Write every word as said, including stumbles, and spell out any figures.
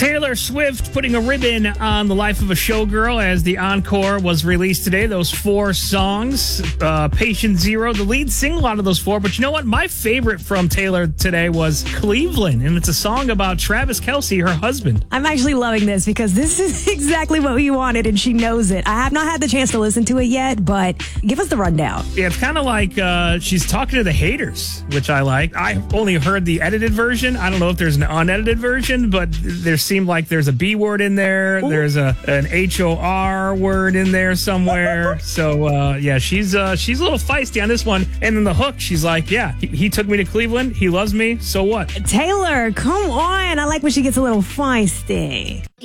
Taylor Swift putting a ribbon on the life of a showgirl as the encore was released today. Those four songs, uh, Patient Zero, the lead single out of those four. But you know what? My favorite from Taylor today was Cleveland, and it's a song about Travis Kelce, her husband. I'm actually loving this because this is exactly what we wanted, and she knows it. I have not had the chance to listen to it yet, but give us the rundown. Yeah, it's kind of like uh, she's talking to the haters, which I like. I only heard the edited version. I don't know if there's an unedited version, but there seemed like there's a B word in there. Ooh. There's a an H O R word in there somewhere. So, uh, yeah, she's uh, she's a little feisty on this one. And then the hook, she's like, yeah, he, he took me to Cleveland. He loves me. So what? Taylor, come on. I like when she gets a little feisty.